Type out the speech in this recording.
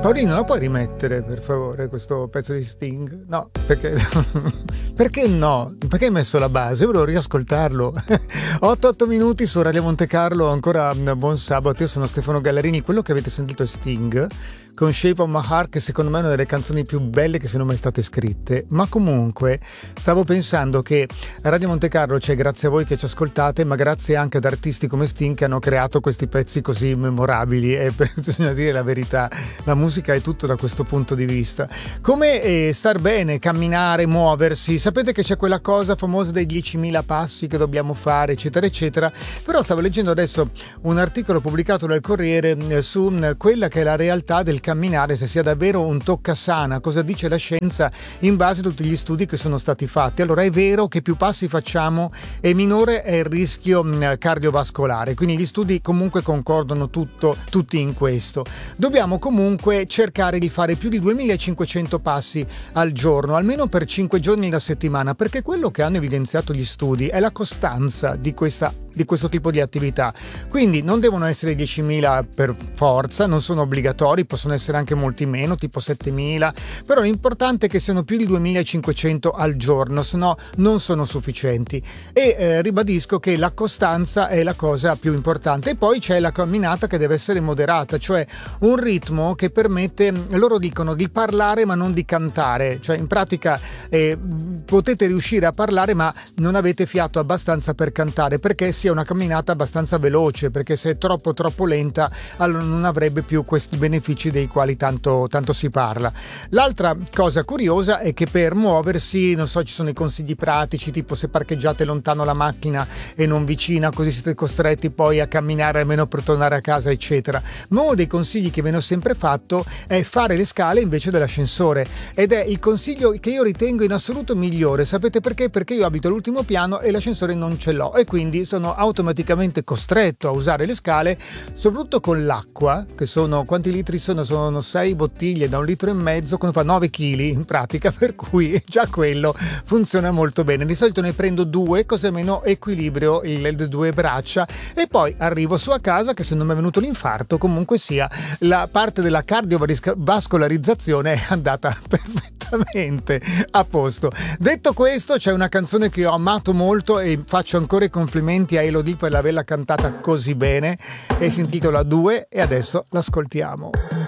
Paolino, lo puoi rimettere per favore questo pezzo di Sting? No, perché perché no? Perché hai messo la base? Volevo riascoltarlo. 8 minuti su Radio Monte Carlo, ancora buon sabato. Io sono Stefano Gallarini, quello che avete sentito è Sting con Shape of My Heart, che secondo me è una delle canzoni più belle che siano mai state scritte. Ma comunque stavo pensando che a Radio Monte Carlo c'è grazie a voi che ci ascoltate, ma grazie anche ad artisti come Sting che hanno creato questi pezzi così memorabili, e bisogna dire la verità, la musica è tutto da questo punto di vista. Come star bene, camminare, muoversi. Sapete che c'è quella cosa famosa dei 10.000 passi che dobbiamo fare, eccetera eccetera. Però stavo leggendo adesso un articolo pubblicato dal Corriere su quella che è la realtà del camminare, se sia davvero un toccasana, cosa dice la scienza in base a tutti gli studi che sono stati fatti. Allora, è vero che più passi facciamo e minore è il rischio cardiovascolare, quindi gli studi comunque concordano tutti in questo. Dobbiamo comunque cercare di fare più di 2500 passi al giorno, almeno per 5 giorni alla settimana, perché quello che hanno evidenziato gli studi è la costanza di questo tipo di attività. Quindi non devono essere 10.000 per forza, non sono obbligatori, possono essere anche molti meno, tipo 7.000, però l'importante è che siano più di 2.500 al giorno, se no non sono sufficienti. E ribadisco che la costanza è la cosa più importante. E poi c'è la camminata che deve essere moderata, cioè un ritmo che permette, loro dicono, di parlare ma non di cantare, cioè in pratica potete riuscire a parlare ma non avete fiato abbastanza per cantare, perché sia una camminata abbastanza veloce, perché se è troppo lenta allora non avrebbe più questi benefici dei quali tanto si parla. L'altra cosa curiosa è che per muoversi, non so, ci sono i consigli pratici, tipo se parcheggiate lontano la macchina e non vicina, così siete costretti poi a camminare almeno per tornare a casa, eccetera. Ma uno dei consigli che viene sempre fatto è fare le scale invece dell'ascensore, ed è il consiglio che io ritengo in assoluto migliore. Sapete perché? Perché io abito all'ultimo piano e l'ascensore non ce l'ho, e quindi sono automaticamente costretto a usare le scale, soprattutto con l'acqua, che sono, quanti litri sono? Sono 6 bottiglie da 1,5 litri, quando fa 9 kg in pratica, per cui già quello funziona molto bene. Di solito ne prendo 2, così almeno equilibrio le 2 braccia, e poi arrivo su a casa che, se non mi è venuto l'infarto, comunque sia la parte della cardiovascolarizzazione è andata perfettamente a posto. Detto questo, c'è una canzone che ho amato molto e faccio ancora i complimenti a Elodie per averla cantata così bene, e si intitola 2, e adesso l'ascoltiamo.